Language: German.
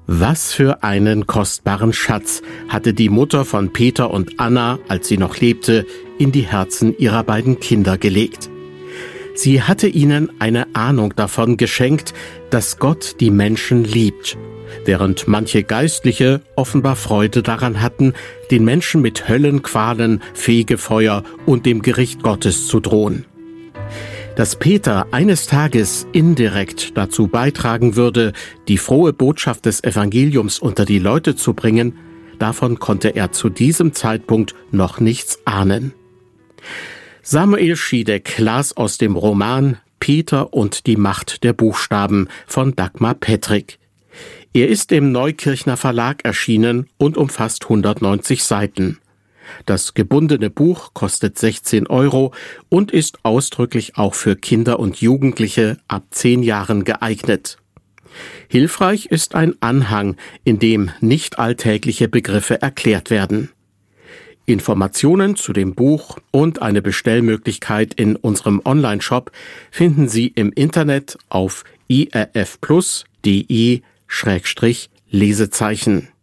Was für einen kostbaren Schatz hatte die Mutter von Peter und Anna, als sie noch lebte, in die Herzen ihrer beiden Kinder gelegt. Sie hatte ihnen eine Ahnung davon geschenkt, dass Gott die Menschen liebt, während manche Geistliche offenbar Freude daran hatten, den Menschen mit Höllenqualen, Fegefeuer und dem Gericht Gottes zu drohen. Dass Peter eines Tages indirekt dazu beitragen würde, die frohe Botschaft des Evangeliums unter die Leute zu bringen, davon konnte er zu diesem Zeitpunkt noch nichts ahnen. Samuel Schiedek las aus dem Roman Peter und die Macht der Buchstaben von Dagmar Pettrick. Er ist im Neukirchner Verlag erschienen und umfasst 190 Seiten. Das gebundene Buch kostet 16 € und ist ausdrücklich auch für Kinder und Jugendliche ab 10 Jahren geeignet. Hilfreich ist ein Anhang, in dem nicht alltägliche Begriffe erklärt werden. Informationen zu dem Buch und eine Bestellmöglichkeit in unserem Onlineshop finden Sie im Internet auf irfplus.de/Lesezeichen.